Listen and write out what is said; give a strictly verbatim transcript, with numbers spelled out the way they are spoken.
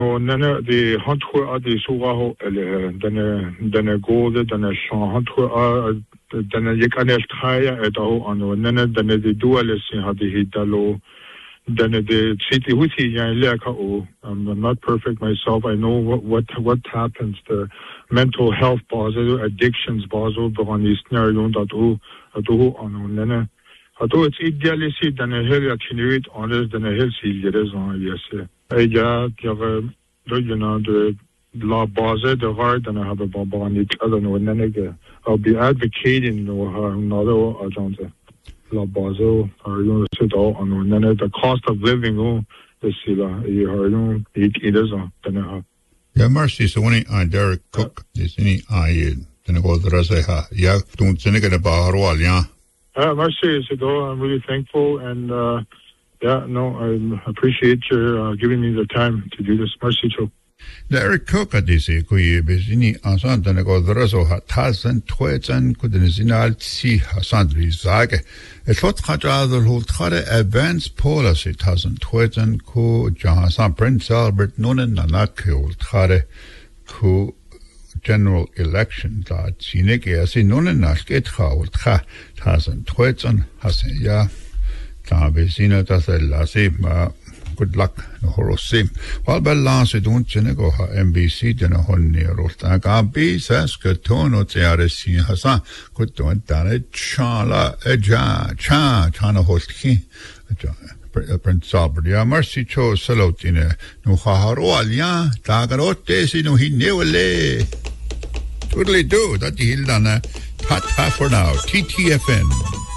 nana de hantoe a de soraho ele dana dana gode dana shan hantoe a dana yekanel traya etaho ano nana dana de dualesi hadi hitalo dana de city huti ya leka o I'm not perfect myself. I know what what what happens the mental health bazo addictions bazo begon is scenario dat o ado ano nana ado it's idealisi dana hel continued honest dana hel silgeres on yes ja jag you know the law baze the hard and I have a babani other no nene I'll be advocating no another agenda law bazo or you know sit all on nene the cost of living oh the sila you are you it is on then yeah mercy so when I Derek Cook is any I then go the rest ha yeah don't send it about yeah uh mercy so I'm really thankful and uh yeah, no, I appreciate your uh, giving me the time to do this. Mercy too. Derek Cook at this equi besini asan tane go draso ha tasen twetsen kudin al si hasan rizage. A lot khaja the whole khare advanced policy tasen twetsen ku jahasan Prince Albert nonen nanak ul khare ku general election da chineke asi nonen nasket khaul kha tasen twetsen hasen ya Tabesina das lasima good luck no horosim wal balance don't chenego ha M B C den honni rolta ga bi saska tono tiaresi hasan good don't dane chala eja cha chana holki Prince Albert ya mercy cho salotine no haro alia tagarote sino hinewle totally do that hildana ta ta for now T T F N